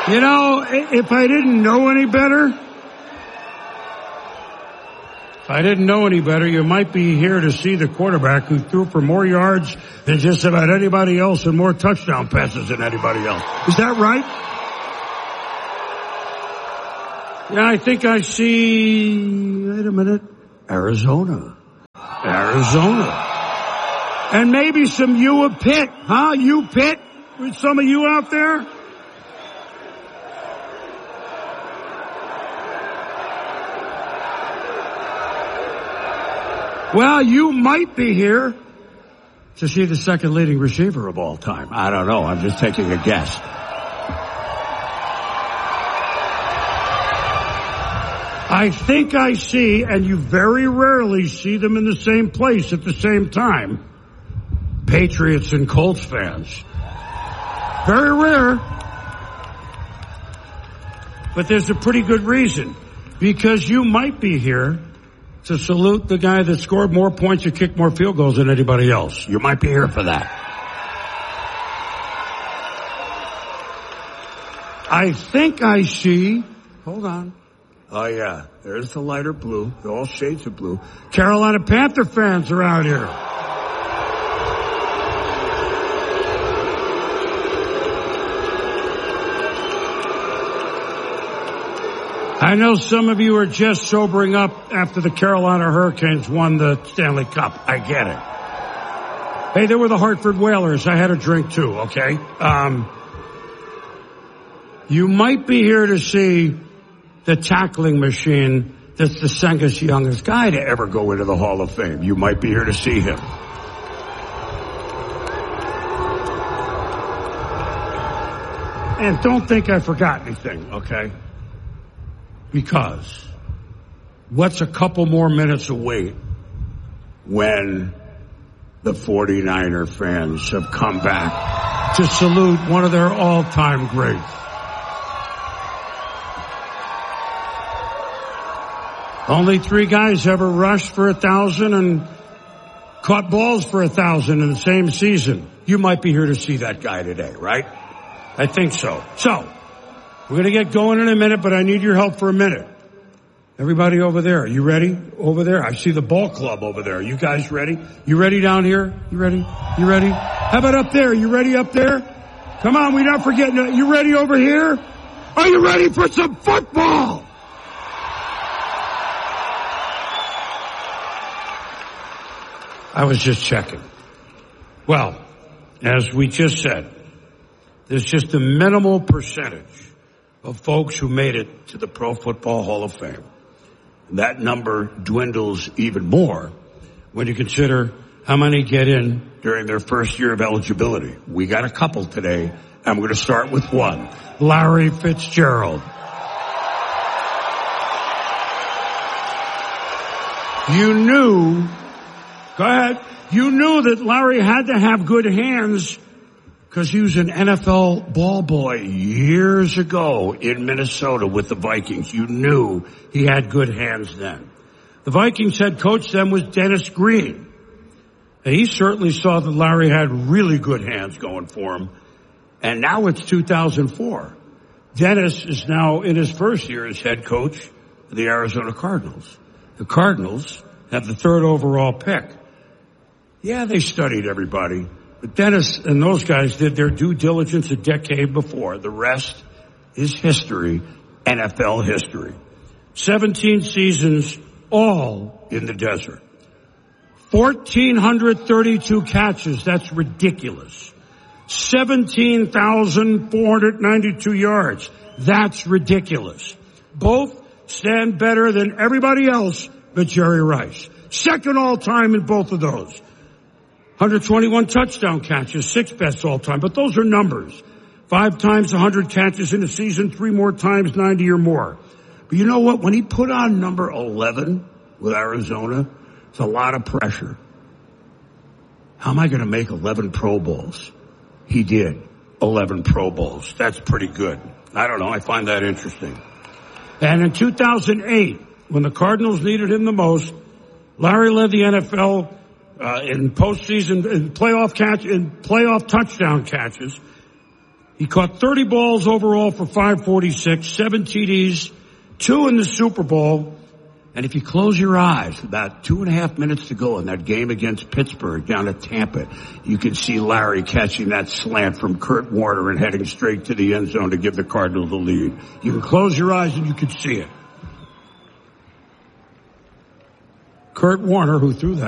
You know, if I didn't know any better, you might be here to see the quarterback who threw for more yards than just about anybody else and more touchdown passes than anybody else. Is that right? Yeah, I think I see, wait a minute, Arizona. And maybe some U of Pitt, huh? U Pitt? With some of you out there? Well, you might be here to see the second leading receiver of all time. I don't know. I'm just taking a guess. I think I see, and you very rarely see them in the same place at the same time, Patriots and Colts fans. Very rare. But there's a pretty good reason. Because you might be here to salute the guy that scored more points or kicked more field goals than anybody else. You might be here for that. I think I see, hold on. Oh yeah, there's the lighter blue, all shades of blue. Carolina Panther fans are out here. I know some of you are just sobering up after the Carolina Hurricanes won the Stanley Cup. I get it. Hey, they were the Hartford Whalers. I had a drink too, okay? You might be here to see the tackling machine that's the second youngest guy to ever go into the Hall of Fame. You might be here to see him. And don't think I forgot anything, okay? Because what's a couple more minutes away when the 49er fans have come back to salute one of their all-time greats? Only 3 guys ever rushed for 1,000 and caught balls for 1,000 in the same season. You might be here to see that guy today, right? I think so. So, we're going to get going in a minute, but I need your help for a minute. Everybody over there, you ready? Over there? I see the ball club over there. You guys ready? You ready down here? You ready? You ready? How about up there? You ready up there? Come on, we're not forgetting. You ready over here? Are you ready for some football? I was just checking. Well, as we just said, there's just a minimal percentage of folks who made it to the Pro Football Hall of Fame. And that number dwindles even more when you consider how many get in during their first year of eligibility. We got a couple today, and we're going to start with one. Larry Fitzgerald. You knew that Larry had to have good hands because he was an NFL ball boy years ago in Minnesota with the Vikings. You knew he had good hands then. The Vikings head coach then was Dennis Green. And he certainly saw that Larry had really good hands going for him. And now it's 2004. Dennis is now in his first year as head coach of the Arizona Cardinals. The Cardinals have the 3rd overall pick. Yeah, they studied everybody. But Dennis and those guys did their due diligence a decade before. The rest is history, NFL history. 17 seasons, all in the desert. 1,432 catches, that's ridiculous. 17,492 yards, that's ridiculous. Both stand better than everybody else but Jerry Rice. Second all time in both of those. 121 touchdown catches, 6th best all time, but those are numbers. 5 times 100 catches in a season, 3 more times 90 or more. But you know what? When he put on number 11 with Arizona, it's a lot of pressure. How am I going to make 11 Pro Bowls? He did 11 Pro Bowls. That's pretty good. I don't know. I find that interesting. And in 2008, when the Cardinals needed him the most, Larry led the NFL in postseason, in playoff touchdown catches. He caught 30 balls overall for 546, 7 TDs, 2 in the Super Bowl. And if you close your eyes, about 2.5 minutes to go in that game against Pittsburgh down at Tampa, you can see Larry catching that slant from Kurt Warner and heading straight to the end zone to give the Cardinals the lead. You can close your eyes and you can see it. Kurt Warner, who threw that